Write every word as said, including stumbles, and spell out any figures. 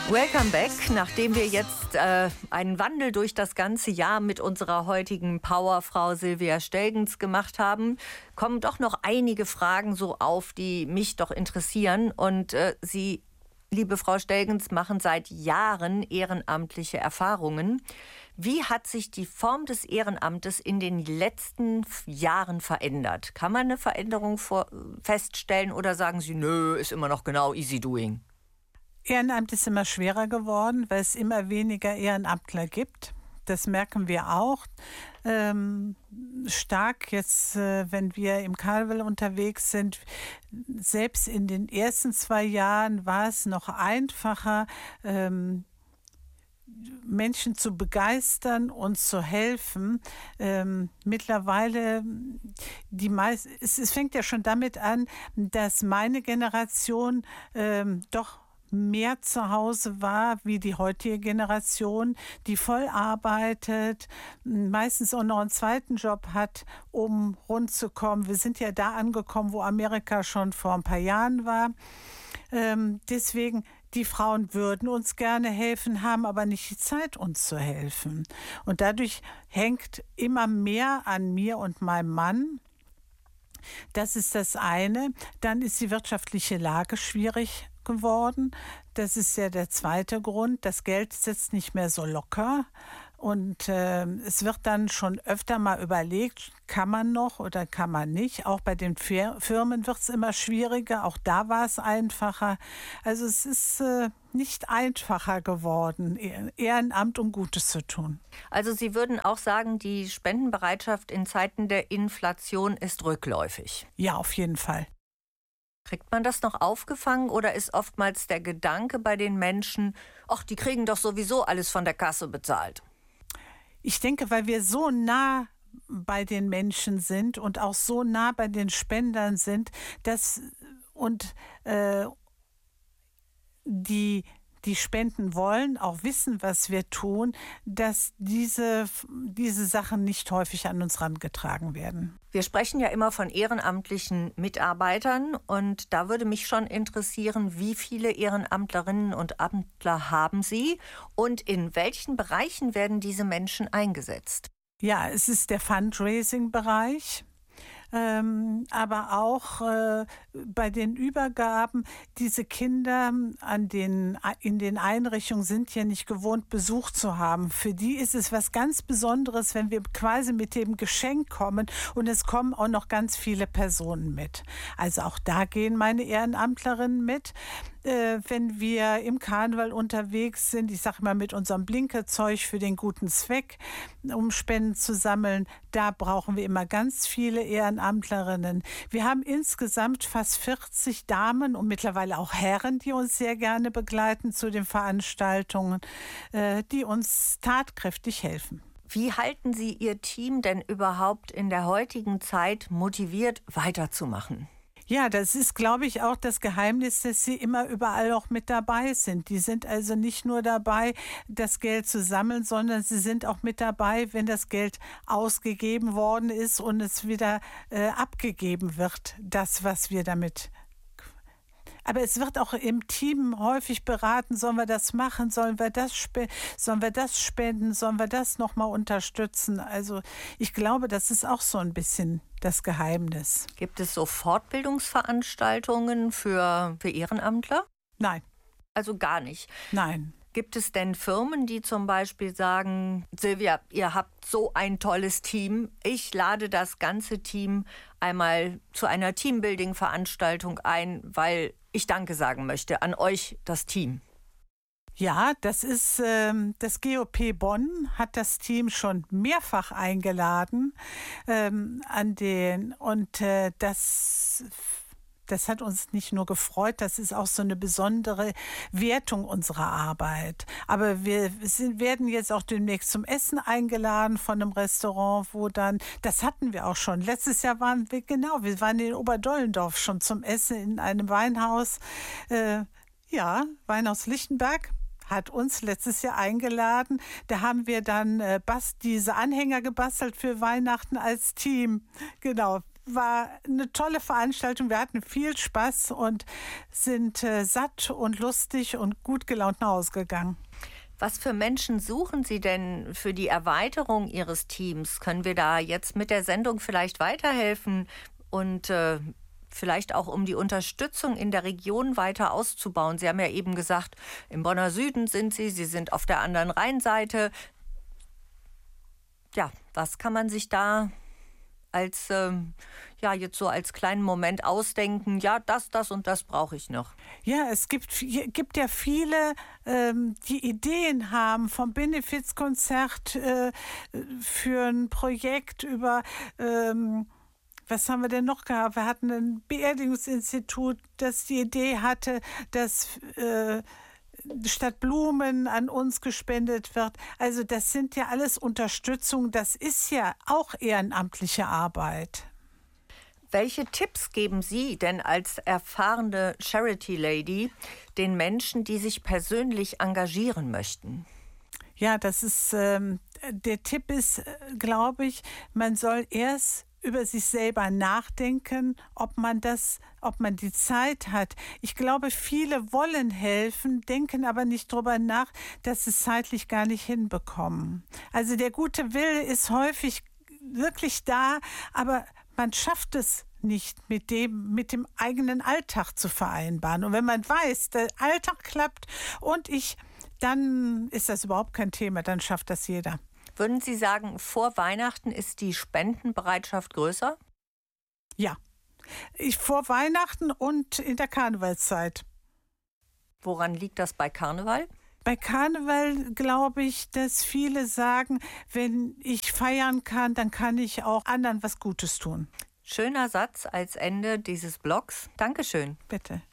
Welcome back. Nachdem wir jetzt äh, einen Wandel durch das ganze Jahr mit unserer heutigen Powerfrau Sylvia Stelgens gemacht haben, kommen doch noch einige Fragen so auf, die mich doch interessieren. Und äh, Sie, liebe Frau Stelgens, machen seit Jahren ehrenamtliche Erfahrungen. Wie hat sich die Form des Ehrenamtes in den letzten Jahren verändert? Kann man eine Veränderung vor, feststellen oder sagen Sie, nö, ist immer noch genau easy doing? Ehrenamt ist immer schwerer geworden, weil es immer weniger Ehrenamtler gibt. Das merken wir auch ähm, stark jetzt, äh, wenn wir im Karneval unterwegs sind. Selbst in den ersten zwei Jahren war es noch einfacher, ähm, Menschen zu begeistern und zu helfen. Ähm, mittlerweile, die meist, es, es fängt ja schon damit an, dass meine Generation ähm, doch mehr zu Hause war wie die heutige Generation, die voll arbeitet, meistens auch noch einen zweiten Job hat, um rund zu kommen. Wir sind ja da angekommen, wo Amerika schon vor ein paar Jahren war. Ähm, deswegen, die Frauen würden uns gerne helfen, haben aber nicht die Zeit, uns zu helfen. Und dadurch hängt immer mehr an mir und meinem Mann. Das ist das eine. Dann ist die wirtschaftliche Lage schwierig geworden. Das ist ja der zweite Grund. Das Geld sitzt nicht mehr so locker. Und äh, es wird dann schon öfter mal überlegt, kann man noch oder kann man nicht. Auch bei den Firmen wird es immer schwieriger. Auch da war es einfacher. Also es ist äh, nicht einfacher geworden, Ehrenamt um Gutes zu tun. Also Sie würden auch sagen, die Spendenbereitschaft in Zeiten der Inflation ist rückläufig? Ja, auf jeden Fall. Kriegt man das noch aufgefangen oder ist oftmals der Gedanke bei den Menschen, ach, die kriegen doch sowieso alles von der Kasse bezahlt? Ich denke, weil wir so nah bei den Menschen sind und auch so nah bei den Spendern sind, dass und äh, die die spenden wollen, auch wissen, was wir tun, dass diese, diese Sachen nicht häufig an uns herangetragen werden. Wir sprechen ja immer von ehrenamtlichen Mitarbeitern und da würde mich schon interessieren, wie viele Ehrenamtlerinnen und Amtler haben Sie und in welchen Bereichen werden diese Menschen eingesetzt? Ja, es ist der Fundraising-Bereich. Ähm, aber auch äh, bei den Übergaben, diese Kinder an den, in den Einrichtungen sind ja nicht gewohnt, Besuch zu haben. Für die ist es was ganz Besonderes, wenn wir quasi mit dem Geschenk kommen und es kommen auch noch ganz viele Personen mit. Also auch da gehen meine Ehrenamtlerinnen mit. Äh, wenn wir im Karneval unterwegs sind, ich sage mal mit unserem Blinkerzeug für den guten Zweck, um Spenden zu sammeln, da brauchen wir immer ganz viele Ehrenamtlerinnen. Wir haben insgesamt fast vierzig Damen und mittlerweile auch Herren, die uns sehr gerne begleiten zu den Veranstaltungen, äh, die uns tatkräftig helfen. Wie halten Sie Ihr Team denn überhaupt in der heutigen Zeit motiviert, weiterzumachen? Ja, das ist, glaube ich, auch das Geheimnis, dass sie immer überall auch mit dabei sind. Die sind also nicht nur dabei, das Geld zu sammeln, sondern sie sind auch mit dabei, wenn das Geld ausgegeben worden ist und es wieder äh, abgegeben wird, das, was wir damit. Aber es wird auch im Team häufig beraten, sollen wir das machen, sollen wir das, spe- sollen wir das spenden, sollen wir das nochmal unterstützen. Also ich glaube, das ist auch so ein bisschen das Geheimnis. Gibt es so Fortbildungsveranstaltungen für, für Ehrenamtler? Nein. Also gar nicht? Nein. Gibt es denn Firmen, die zum Beispiel sagen, Sylvia, ihr habt so ein tolles Team, ich lade das ganze Team einmal zu einer Teambuilding-Veranstaltung ein, weil ich Danke sagen möchte an euch, das Team? Ja, das ist ähm, das G O P Bonn hat das Team schon mehrfach eingeladen ähm, an den und äh, das Das hat uns nicht nur gefreut, das ist auch so eine besondere Wertung unserer Arbeit. Aber wir sind, werden jetzt auch demnächst zum Essen eingeladen von einem Restaurant, wo dann, das hatten wir auch schon. Letztes Jahr waren wir, genau, wir waren in Oberdollendorf schon zum Essen in einem Weinhaus. Äh, ja, Weinhaus Lichtenberg hat uns letztes Jahr eingeladen. Da haben wir dann äh, bast diese Anhänger gebastelt für Weihnachten als Team. Genau, war eine tolle Veranstaltung. Wir hatten viel Spaß und sind äh, satt und lustig und gut gelaunt nach Hause gegangen. Was für Menschen suchen Sie denn für die Erweiterung Ihres Teams? Können wir da jetzt mit der Sendung vielleicht weiterhelfen und äh, vielleicht auch um die Unterstützung in der Region weiter auszubauen? Sie haben ja eben gesagt, im Bonner Süden sind Sie, Sie sind auf der anderen Rheinseite. Ja, was kann man sich da als, ähm, ja, jetzt so als kleinen Moment ausdenken? Ja, das, das und das brauche ich noch. Ja, es gibt, gibt ja viele, ähm, die Ideen haben vom Benefizkonzert äh, für ein Projekt über, ähm, was haben wir denn noch gehabt? Wir hatten ein Beerdigungsinstitut, das die Idee hatte, dass äh, statt Blumen an uns gespendet wird. Also das sind ja alles Unterstützung. Das ist ja auch ehrenamtliche Arbeit. Welche Tipps geben Sie denn als erfahrene Charity Lady den Menschen, die sich persönlich engagieren möchten? Ja, das ist, ähm, der Tipp ist, glaube ich, man soll erst über sich selber nachdenken, ob man das, ob man die Zeit hat. Ich glaube, viele wollen helfen, denken aber nicht darüber nach, dass sie es zeitlich gar nicht hinbekommen. Also der gute Wille ist häufig wirklich da, aber man schafft es nicht mit dem, mit dem eigenen Alltag zu vereinbaren. Und wenn man weiß, der Alltag klappt und ich, dann ist das überhaupt kein Thema, dann schafft das jeder. Würden Sie sagen, vor Weihnachten ist die Spendenbereitschaft größer? Ja, ich, vor Weihnachten und in der Karnevalszeit. Woran liegt das bei Karneval? Bei Karneval glaube ich, dass viele sagen, wenn ich feiern kann, dann kann ich auch anderen was Gutes tun. Schöner Satz als Ende dieses Blogs. Dankeschön. Bitte.